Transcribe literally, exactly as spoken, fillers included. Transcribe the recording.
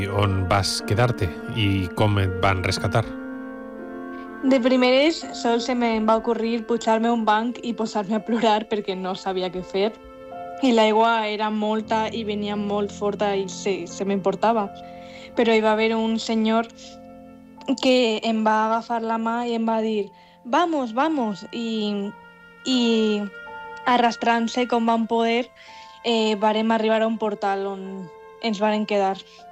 On vas quedar-te i com et van rescatar? De primeres, sol se me'n va ocorrir pujar-me a un banc i posar-me a plorar perquè no sabia què fer. I l'aigua era molta i venia molt forta i se, se m'emportava. Però hi va haver un senyor que em va agafar la mà i em va dir «Vamos, vamos!» i, i arrastrant-se com vam poder, eh, vàrem arribar a un portal on ens varen quedar.